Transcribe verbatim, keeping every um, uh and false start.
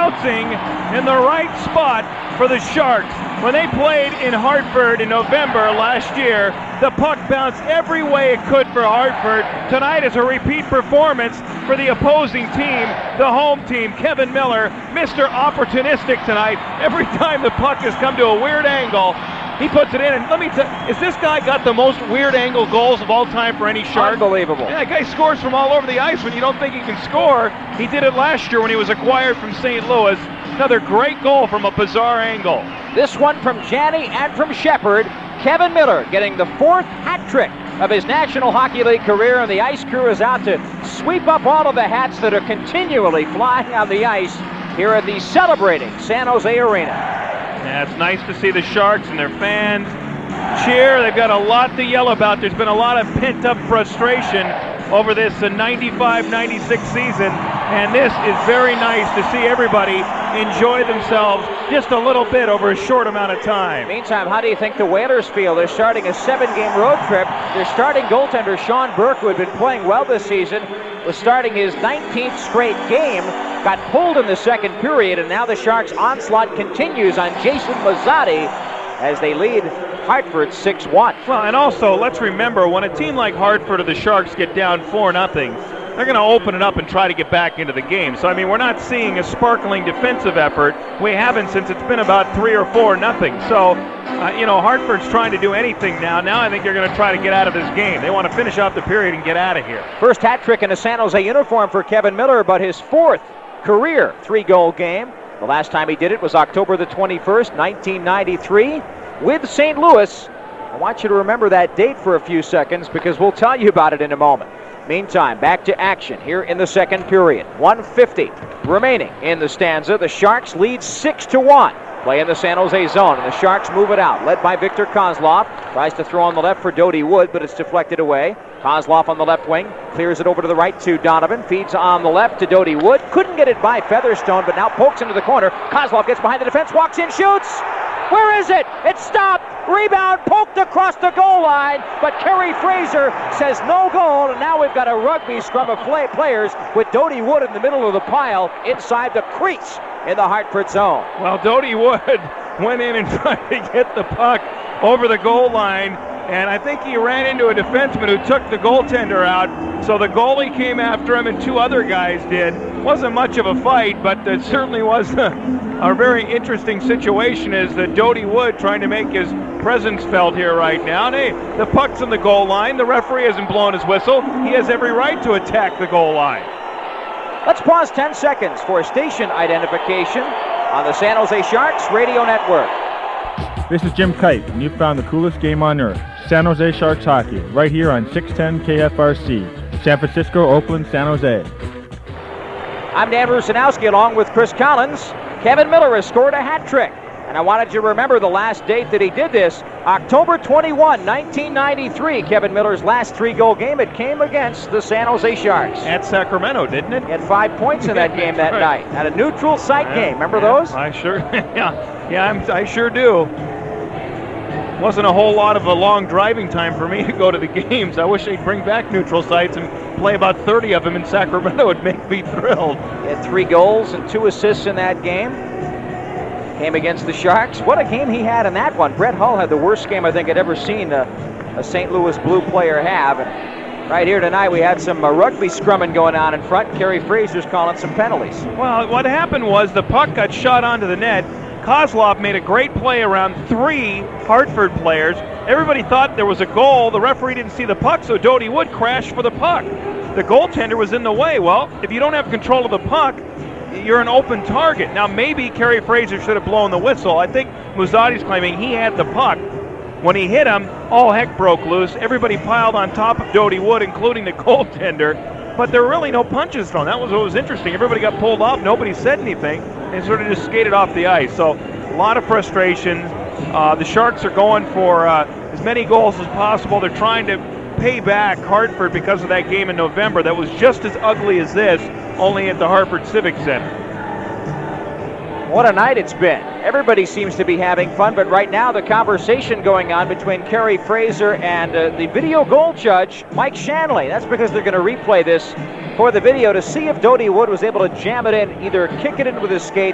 bouncing in the right spot for the Sharks. When they played in Hartford in November last year, the puck bounced every way it could for Hartford. Tonight is a repeat performance for the opposing team, the home team. Kevin Miller, Mister Opportunistic tonight. Every time the puck has come to a weird angle, he puts it in. And let me tell you, is this guy got the most weird angle goals of all time for any Shark? Unbelievable. Yeah, that guy scores from all over the ice when you don't think he can score. He did it last year when he was acquired from Saint Louis. Another great goal from a bizarre angle. This one from Janney and from Shepard. Kevin Miller getting the fourth hat trick of his National Hockey League career, and the ice crew is out to sweep up all of the hats that are continually flying on the ice here at the celebrating San Jose Arena. Yeah, it's nice to see the Sharks and their fans cheer. They've got a lot to yell about. There's been a lot of pent-up frustration over this ninety-five ninety-six season, and this is very nice to see everybody enjoy themselves just a little bit over a short amount of time. Meantime, how do you think the Whalers feel? They're starting a seven-game road trip. Their starting goaltender, Sean Burke, who had been playing well this season, was starting his nineteenth straight game, got pulled in the second period, and now the Sharks' onslaught continues on Jason Mazzotti as they lead Hartford six one. Well, and also, let's remember, when a team like Hartford or the Sharks get down four nothing, they're going to open it up and try to get back into the game. So, I mean, we're not seeing a sparkling defensive effort. We haven't since it's been about three or four nothing. So, uh, you know, Hartford's trying to do anything now. Now I think they're going to try to get out of this game. They want to finish off the period and get out of here. First hat trick in a San Jose uniform for Kevin Miller, but his fourth career three-goal game. The last time he did it was October the twenty-first, nineteen ninety-three, with Saint Louis. I want you to remember that date for a few seconds because we'll tell you about it in a moment. Meantime, back to action here in the second period. one fifty remaining in the stanza. The Sharks lead six to one. Play in the San Jose zone, and the Sharks move it out. Led by Victor Kozlov. Tries to throw on the left for Dodie Wood, but it's deflected away. Kozlov on the left wing. Clears it over to the right to Donovan. Feeds on the left to Dodie Wood. Couldn't get it by Featherstone, but now pokes into the corner. Kozlov gets behind the defense, walks in, shoots. Where is it? It's stopped. Rebound poked across the goal line, but Kerry Fraser says no goal, and now we've got a rugby scrum of play players with Dodie Wood in the middle of the pile inside the crease in the Hartford zone. Well, Dodie Wood went in and tried to get the puck over the goal line, and I think he ran into a defenseman who took the goaltender out, so the goalie came after him and two other guys did. Wasn't much of a fight, but it certainly was a, a very interesting situation as the Dodie Wood trying to make his presence felt here right now. And hey, the puck's in the goal line. The referee hasn't blown his whistle. He has every right to attack the goal line. Let's pause ten seconds for station identification on the San Jose Sharks Radio Network. This is Jim Kite, and you found the coolest game on earth, San Jose Sharks hockey, right here on six ten K F R C, San Francisco, Oakland, San Jose. I'm Dan Rusanowski along with Chris Collins. Kevin Miller has scored a hat trick. And I wanted you to remember the last date that he did this. October twenty-first, nineteen ninety-three, Kevin Miller's last three-goal game. It came against the San Jose Sharks. At Sacramento, didn't it? He had five points in that game that right. night. At a neutral site yeah, game. Remember yeah, those? I sure, yeah, yeah, I'm, I sure do. Wasn't a whole lot of a long driving time for me to go to the games. I wish they'd bring back neutral sites and play about thirty of them in Sacramento. It'd make me thrilled. He had three goals and two assists in that game. Came against the Sharks. What a game he had in that one. Brett Hull had the worst game I think I'd ever seen a, a Saint Louis Blue player have. And right here tonight we had some uh, rugby scrumming going on in front. Kerry Fraser's calling some penalties. Well, what happened was the puck got shot onto the net. Kozlov made a great play around three Hartford players. Everybody thought there was a goal. The referee didn't see the puck, so Dodie Wood crashed for the puck. The goaltender was in the way. Well, if you don't have control of the puck, you're an open target. Now, maybe Kerry Fraser should have blown the whistle. I think Muzzotti's claiming he had the puck. When he hit him, all heck broke loose. Everybody piled on top of Dodie Wood, including the goaltender. But there were really no punches thrown. That was what was interesting. Everybody got pulled off. Nobody said anything. They sort of just skated off the ice. So a lot of frustration. Uh, the Sharks are going for uh, as many goals as possible. They're trying to pay back Hartford because of that game in November that was just as ugly as this, only at the Hartford Civic Center. What a night it's been. Everybody seems to be having fun, but right now the conversation going on between Kerry Fraser and uh, the video goal judge, Mike Shanley. That's because they're going to replay this for the video to see if Dodie Wood was able to jam it in, either kick it in with his skate